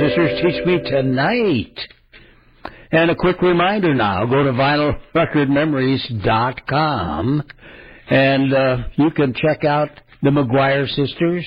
Sisters Teach Me Tonight. And a quick reminder now, go to vinylrecordmemories.com and you can check out the McGuire Sisters